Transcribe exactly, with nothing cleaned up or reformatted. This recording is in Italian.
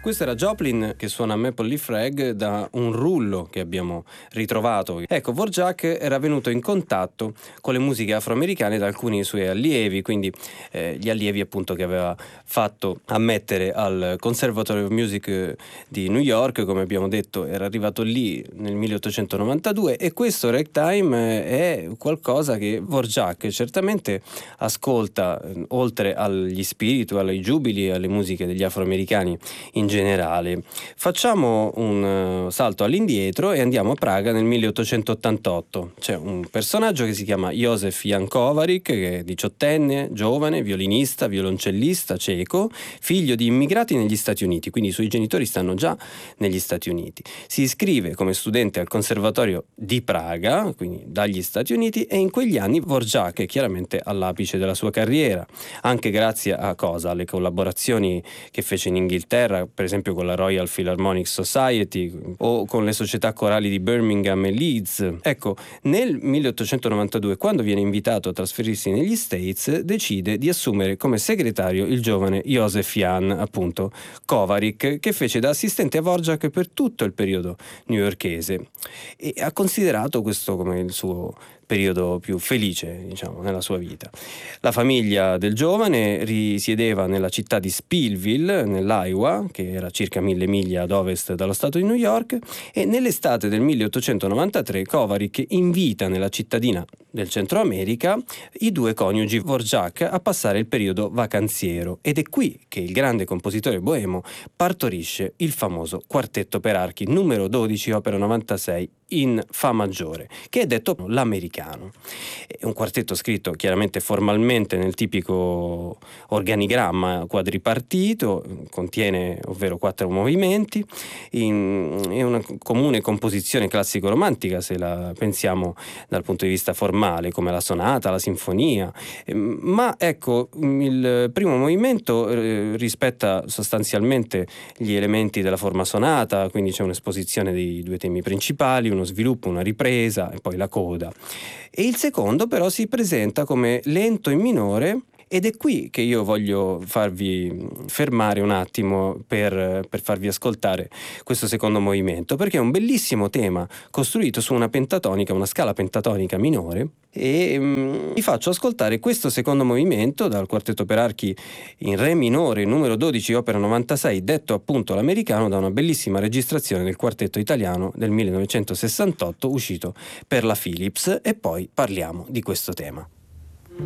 Questo era Joplin che suona Maple Leaf Rag da un rullo che abbiamo ritrovato. Ecco, Dvorak era venuto in contatto con le musiche afroamericane da alcuni suoi allievi, quindi eh, gli allievi appunto che aveva fatto ammettere al Conservatory of Music di New York. Come abbiamo detto, era arrivato lì nel milleottocentonovantadue, e questo ragtime è qualcosa che Dvorak certamente ascolta, oltre agli spiritual, ai giubili, alle musiche degli afroamericani in generale. Facciamo un uh, salto all'indietro e andiamo a Praga nel milleottocentottantotto. C'è un personaggio che si chiama Józef Jan Kovařík, che è diciottenne, giovane, violinista, violoncellista ceco, figlio di immigrati negli Stati Uniti, quindi i suoi genitori stanno già negli Stati Uniti. Si iscrive come studente al Conservatorio di Praga, quindi dagli Stati Uniti, e in quegli anni Dvorak è chiaramente all'apice della sua carriera, anche grazie a cosa? Alle collaborazioni che fece in Inghilterra, per esempio con la Royal Philharmonic Society o con le società corali di Birmingham e Leeds. Ecco, nel milleottocentonovantadue, quando viene invitato a trasferirsi negli States, decide di assumere come segretario il giovane Józef Jan, appunto, Kovařík, che fece da assistente a Dvorak per tutto il periodo newyorkese, e ha considerato questo come il suo periodo più felice, diciamo, nella sua vita. La famiglia del giovane risiedeva nella città di Spillville, nell'Iowa, che era circa mille miglia ad ovest dallo stato di New York, e nell'estate del milleottocentonovantatré Kovařík invita nella cittadina del Centro America i due coniugi Dvorak a passare il periodo vacanziero, ed è qui che il grande compositore boemo partorisce il famoso quartetto per archi numero dodici, opera novantasei in fa maggiore, che è detto l'americano. È un quartetto scritto chiaramente formalmente nel tipico organigramma quadripartito, contiene ovvero quattro movimenti, in, è una comune composizione classico-romantica se la pensiamo dal punto di vista formale, come la sonata, la sinfonia, ma ecco, il primo movimento eh, rispetta sostanzialmente gli elementi della forma sonata, quindi c'è un'esposizione dei due temi principali, uno sviluppo, una ripresa e poi la coda. E il secondo però si presenta come lento in minore, ed è qui che io voglio farvi fermare un attimo per, per farvi ascoltare questo secondo movimento, perché è un bellissimo tema costruito su una pentatonica, una scala pentatonica minore, e um, vi faccio ascoltare questo secondo movimento dal quartetto per archi in re minore numero dodici, opera novantasei, detto appunto l'americano, da una bellissima registrazione del quartetto italiano del millenovecentosessantotto uscito per la Philips, e poi parliamo di questo tema.